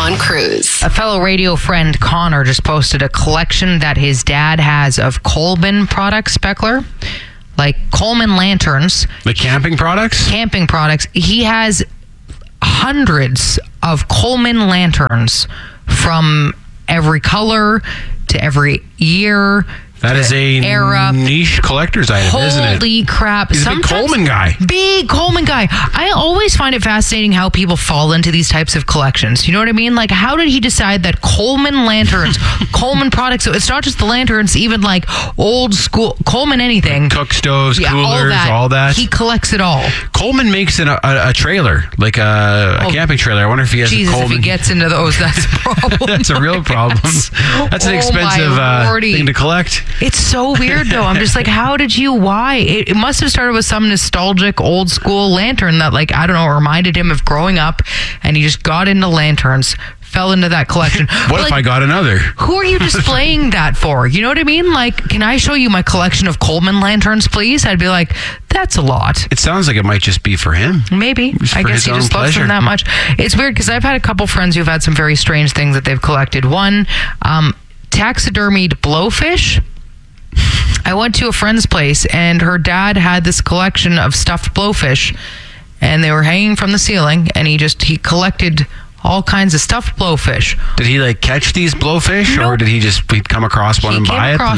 on Cruise. A fellow radio friend, Connor, just posted a collection that his dad has of Coleman products, Beckler. Like Coleman lanterns. The camping products? Camping products. He has hundreds of Coleman lanterns from every color to every year. That is a era. Niche collector's item, isn't it? Holy crap. He's a big Coleman guy. Big Coleman guy. I always find it fascinating how people fall into these types of collections. You know what I mean? Like, how did he decide that Coleman lanterns, Coleman products, so it's not just the lanterns, even like old school, Coleman anything. Cook stoves, coolers, all that. He collects it all. Coleman makes a trailer, like a camping trailer. I wonder if he has a Coleman. If he gets into those, that's a problem. That's a real problem. That's an expensive thing to collect. It's so weird, though. I'm just like, why? It must have started with some nostalgic old school lantern that, like, I don't know, reminded him of growing up, and he just got into lanterns, fell into that collection. What if I got another? Who are you displaying that for? You know what I mean? Like, can I show you my collection of Coleman lanterns, please? I'd be like, that's a lot. It sounds like it might just be for him. Maybe. I guess he just loves them that much. It's weird because I've had a couple friends who've had some very strange things that they've collected. One, taxidermied blowfish. I went to a friend's place and her dad had this collection of stuffed blowfish and they were hanging from the ceiling and he collected all kinds of stuffed blowfish. Did he like catch these blowfish or did he just come across one and buy it?